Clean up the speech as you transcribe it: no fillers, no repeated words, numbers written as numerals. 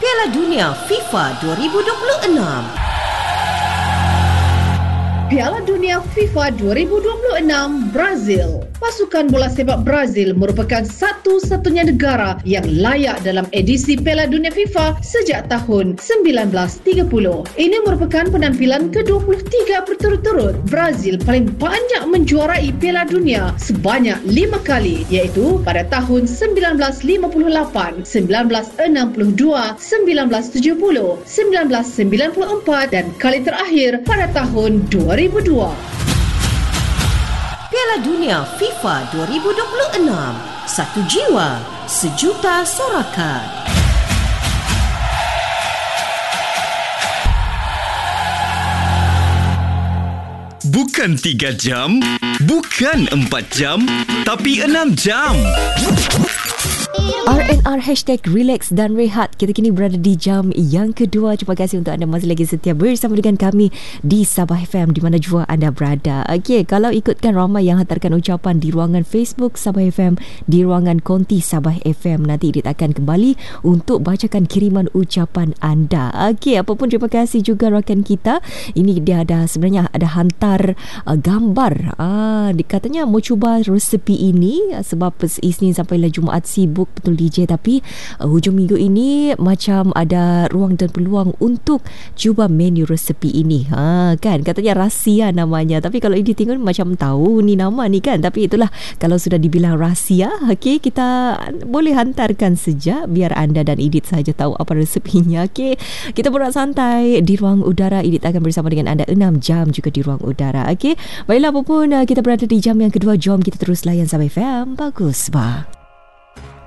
Piala Dunia FIFA 2026. Piala Dunia FIFA 2026 Brazil. Pasukan bola sepak Brazil merupakan satu-satunya negara yang layak dalam edisi Piala Dunia FIFA sejak tahun 1930. Ini merupakan penampilan ke-23 berturut-turut Brazil paling banyak menjuarai Piala Dunia sebanyak 5 kali, iaitu pada tahun 1958, 1962, 1970, 1994 dan kali terakhir pada tahun 2002. Piala Dunia FIFA 2026. Satu jiwa, sejuta sorakan. Bukan 3 jam, bukan 4 jam, tapi 6 jam. RNR #relax dan rehat. Kita kini berada di jam yang kedua. Terima kasih untuk anda masih lagi setia bersama dengan kami di Sabah FM di mana jua anda berada. Okey, kalau ikutkan ramai yang hantarkan ucapan di ruangan Facebook Sabah FM, di ruangan konti Sabah FM, nanti Edith akan kembali untuk bacakan kiriman ucapan anda. Okey, apapun terima kasih juga rakan kita. Ini dia sebenarnya ada hantar gambar. Katanya mau cuba resepi ini sebab Isnin sampailah Jumaat sibuk betul DJ, tapi hujung minggu ini macam ada ruang dan peluang untuk cuba menu resepi ini. Kan katanya rahsia namanya, tapi kalau ini tengok macam tahu ni nama ni kan, tapi itulah kalau sudah dibilang rahsia, okey, kita boleh hantarkan saja biar anda dan Edith saja tahu apa resepinya. Okey, kita berat santai di ruang udara. Edith akan bersama dengan anda 6 jam juga di ruang udara. Okey, baiklah, apapun kita berada di jam yang kedua, jom kita terus layan Sabah FM. Bagus, bah.